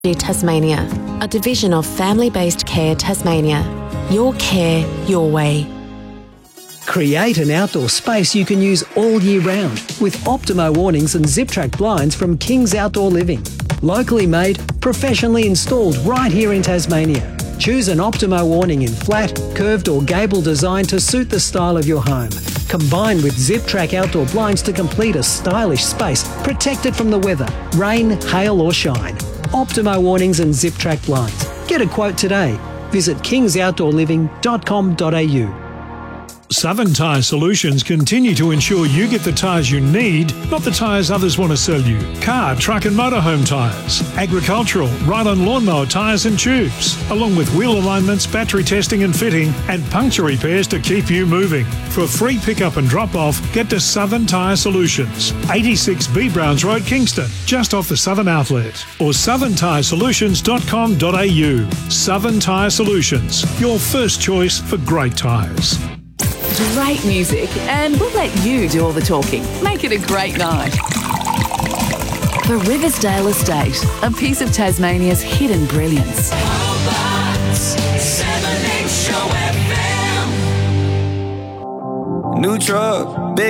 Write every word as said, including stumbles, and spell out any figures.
Tasmania, a division of Family-Based Care Tasmania. Your care, your way. Create an outdoor space you can use all year round with Optimo awnings and Zip-Track blinds from King's Outdoor Living. Locally made, professionally installed right here in Tasmania. Choose an Optimo awning in flat, curved or gable design to suit the style of your home. Combine with Zip-Track outdoor blinds to complete a stylish space protected from the weather, rain, hail or shine. Optimo awnings and Zip-Track blinds. Get a quote today. Visit kings outdoor living dot com dot a u. Southern Tyre Solutions continue to ensure you get the tyres you need, not the tyres others want to sell you. Car, truck and motorhome tyres, agricultural, ride-on lawnmower tyres and tubes, along with wheel alignments, battery testing and fitting, and puncture repairs to keep you moving. For a free pick-up and drop-off, get to Southern Tyre Solutions, eighty-six B Browns Road, Kingston, just off the Southern Outlet, or southern tyre solutions dot com dot a u. Southern Tyre Solutions, your first choice for great tyres. Great music, and we'll let you do all the talking. Make it a great night. The Riversdale Estate, a piece of Tasmania's hidden brilliance. New truck, big